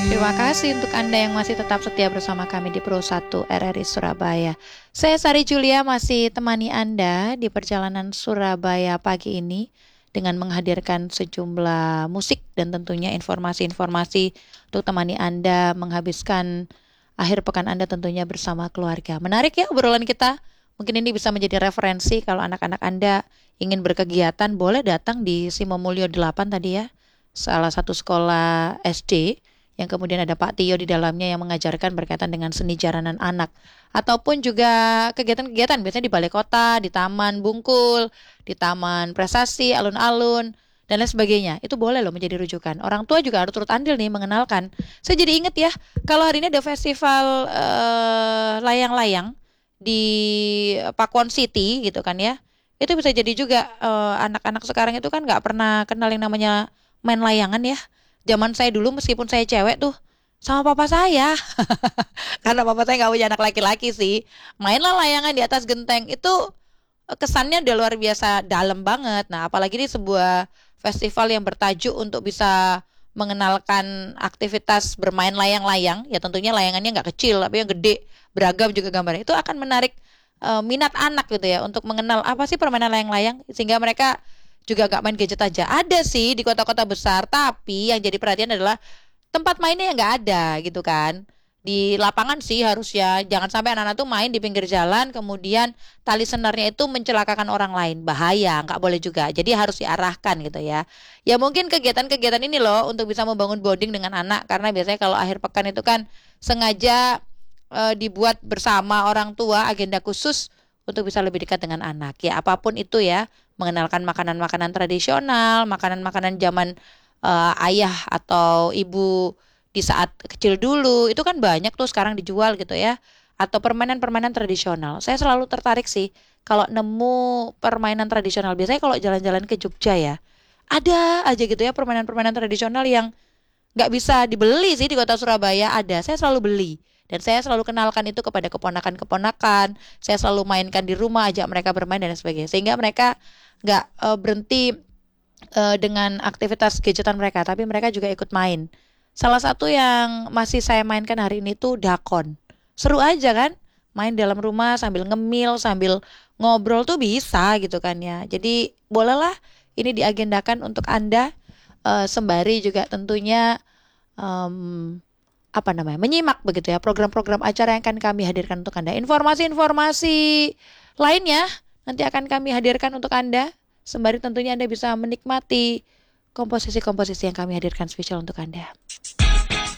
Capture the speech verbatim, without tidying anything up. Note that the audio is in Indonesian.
Terima kasih untuk Anda yang masih tetap setia bersama kami di Pro satu R R I Surabaya. Saya Sari Julia masih temani Anda di perjalanan Surabaya pagi ini dengan menghadirkan sejumlah musik dan tentunya informasi-informasi untuk temani Anda menghabiskan akhir pekan Anda tentunya bersama keluarga. Menarik ya obrolan kita. Mungkin ini bisa menjadi referensi kalau anak-anak Anda ingin berkegiatan, boleh datang di Simomulyo delapan tadi ya, salah satu sekolah S D yang kemudian ada Pak Tio di dalamnya yang mengajarkan berkaitan dengan seni jaranan anak. Ataupun juga kegiatan-kegiatan biasanya di balai kota, di Taman Bungkul, di Taman Prestasi, alun-alun, dan lain sebagainya. Itu boleh loh menjadi rujukan. Orang tua juga harus turut andil nih mengenalkan. Saya jadi ingat ya, kalau hari ini ada festival uh, layang-layang di Pakuan City gitu kan ya. Itu bisa jadi juga uh, anak-anak sekarang itu kan gak pernah kenal yang namanya main layangan ya. Zaman saya dulu meskipun saya cewek tuh sama papa saya karena papa saya nggak punya anak laki-laki sih, mainlah layangan di atas genteng. Itu kesannya udah luar biasa dalam banget. Nah apalagi ini sebuah festival yang bertajuk untuk bisa mengenalkan aktivitas bermain layang-layang. Ya tentunya layangannya nggak kecil tapi yang gede, beragam juga gambarnya. Itu akan menarik uh, minat anak gitu ya untuk mengenal apa sih permainan layang-layang, sehingga mereka juga gak main gadget aja. Ada sih di kota-kota besar, tapi yang jadi perhatian adalah tempat mainnya yang gak ada gitu kan. Di lapangan sih harusnya, jangan sampai anak-anak tuh main di pinggir jalan kemudian tali senarnya itu mencelakakan orang lain. Bahaya, gak boleh juga. Jadi harus diarahkan gitu ya. Ya mungkin kegiatan-kegiatan ini loh untuk bisa membangun bonding dengan anak, karena biasanya kalau akhir pekan itu kan sengaja e, dibuat bersama orang tua agenda khusus untuk bisa lebih dekat dengan anak. Ya apapun itu ya, mengenalkan makanan-makanan tradisional, makanan-makanan zaman uh, ayah atau ibu di saat kecil dulu, itu kan banyak tuh sekarang dijual gitu ya. Atau permainan-permainan tradisional. Saya selalu tertarik sih kalau nemu permainan tradisional. Biasanya kalau jalan-jalan ke Jogja ya, ada aja gitu ya permainan-permainan tradisional yang gak bisa dibeli sih di kota Surabaya. Ada, saya selalu beli. Dan saya selalu kenalkan itu kepada keponakan-keponakan. Saya selalu mainkan di rumah, ajak mereka bermain dan sebagainya. Sehingga mereka nggak uh, berhenti uh, dengan aktivitas gadgetan mereka, tapi mereka juga ikut main. Salah satu yang masih saya mainkan hari ini tuh dakon. Seru aja kan? Main dalam rumah sambil ngemil, sambil ngobrol tuh bisa gitu kan ya. Jadi bolehlah ini diagendakan untuk Anda, uh, sembari juga tentunya um, apa namanya, menyimak begitu ya program-program acara yang akan kami hadirkan untuk Anda. Informasi-informasi lainnya nanti akan kami hadirkan untuk Anda, sembari tentunya Anda bisa menikmati komposisi-komposisi yang kami hadirkan spesial untuk Anda.